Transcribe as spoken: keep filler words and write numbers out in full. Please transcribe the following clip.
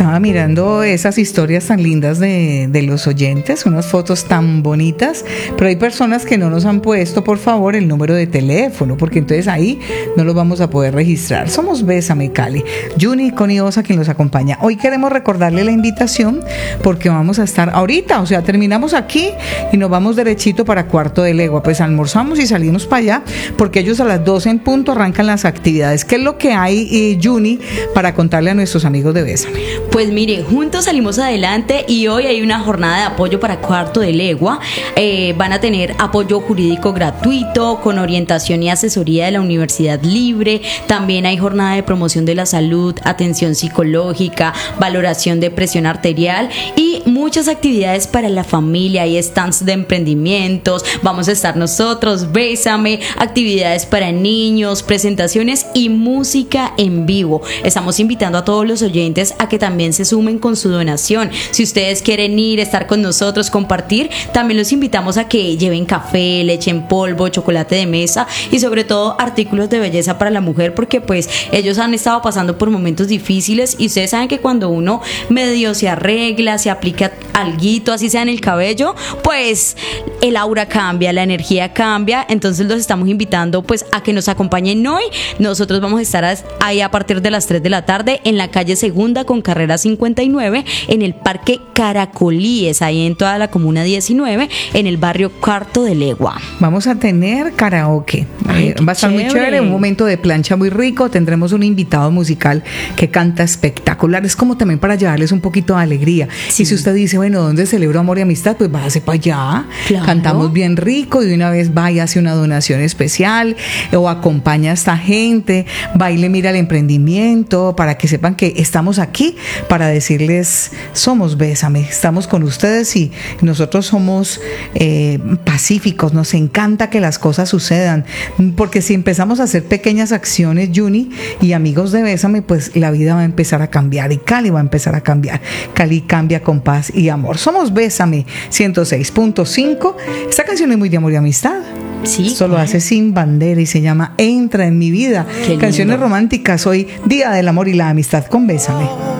estaba mirando esas historias tan lindas de, de los oyentes, unas fotos tan bonitas, pero hay personas que no nos han puesto, por favor, el número de teléfono, porque entonces ahí no los vamos a poder registrar. Somos Bésame Cali, Juni Connie Osa quien los acompaña. Hoy queremos recordarle la invitación porque vamos a estar ahorita, o sea, terminamos aquí y nos vamos derechito para Cuarto de Legua, pues almorzamos y salimos para allá, porque ellos a las doce en punto arrancan las actividades. ¿Qué es lo que hay, eh, Juni, para contarle a nuestros amigos de Bésame? Pues mire, juntos salimos adelante y hoy hay una jornada de apoyo para Cuarto de Legua. Eh, van a tener apoyo jurídico gratuito con orientación y asesoría de la Universidad Libre. También hay jornada de promoción de la salud, atención psicológica, valoración de presión arterial y muchas actividades para la familia. Hay stands de emprendimientos, vamos a estar nosotros, Bésame, actividades para niños, presentaciones y música en vivo. Estamos invitando a todos los oyentes a que también se sumen con su donación. Si ustedes quieren ir, estar con nosotros, compartir, también los invitamos a que lleven café, leche en polvo, chocolate de mesa y sobre todo artículos de belleza para la mujer, porque pues ellos han estado pasando por momentos difíciles y ustedes saben que cuando uno medio se arregla, se aplica alguito, así sea en el cabello, pues el aura cambia, la energía cambia. Entonces los estamos invitando pues a que nos acompañen hoy. Nosotros vamos a estar ahí a partir de las tres de la tarde en la calle Segunda con carrera cincuenta y nueve en el Parque Caracolíes, ahí en toda la comuna diecinueve, en el barrio Cuarto de Legua. Vamos a tener karaoke. Ay, Va a estar chévere. muy chévere, un momento de plancha muy rico. Tendremos un invitado musical que canta espectacular. Es como también para llevarles un poquito de alegría. Sí. Y si usted dice, bueno, ¿dónde celebro amor y amistad? Pues váyase para allá. Claro. Cantamos bien rico y de una vez va y hace una donación especial o acompaña a esta gente, va y le mira el emprendimiento para que sepan que estamos aquí para decirles, somos Bésame, estamos con ustedes y nosotros somos eh, pacíficos, nos encanta que las cosas sucedan, porque si empezamos a hacer pequeñas acciones, Juni y amigos de Bésame, pues la vida va a empezar a cambiar y Cali va a empezar a cambiar. Cali cambia con paz y amor. Somos Bésame ciento seis punto cinco. Esta canción es muy de amor y amistad. Sí, Esto lo hace Sin Bandera y se llama Entra en mi vida. Qué lindo. Canciones románticas, hoy Día del Amor y la Amistad con Bésame.